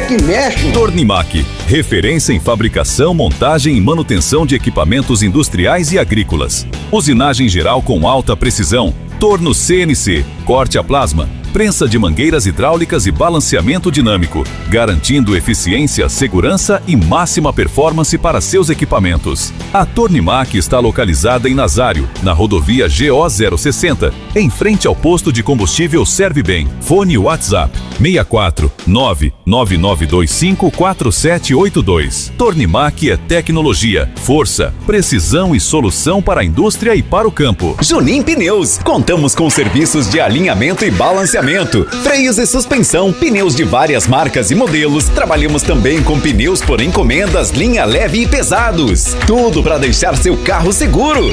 que mexe. Tornimac, referência em fabricação, montagem e manutenção de equipamentos industriais e agrícolas. Usinagem geral com alta precisão. Torno CNC, corte a plasma, prensa de mangueiras hidráulicas e balanceamento dinâmico, garantindo eficiência, segurança e máxima performance para seus equipamentos. A Tornimac está localizada em Nazário, na rodovia GO 060, em frente ao posto de combustível Servibem. Fone WhatsApp 64 99925 4782. Tornimac é tecnologia, força, precisão e solução para a indústria e para o campo. Junim Pneus. Contamos com serviços de alinhamento e balanceamento, freios e suspensão, pneus de várias marcas e modelos. Trabalhamos também com pneus por encomendas, linha leve e pesados. Tudo para deixar seu carro seguro.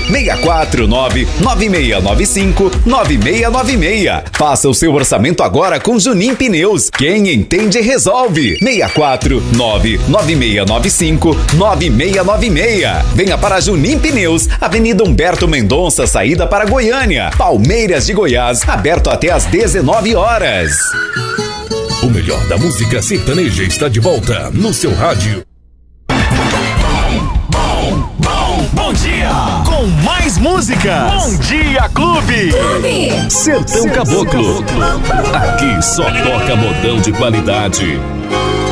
649-9695-9696. Faça o seu orçamento agora com Junim Pneus. Quem entende, resolve. 649-9695-9696. Venha para Junim Pneus, Avenida Humberto Mendonça, saída para Goiânia. Palmeiras de Goiás, aberto até às 19 horas. O melhor da música sertaneja está de volta no seu rádio. Bom dia! Com mais músicas! Bom Dia Clube! Sertão Caboclo. Aqui só toca modão de qualidade.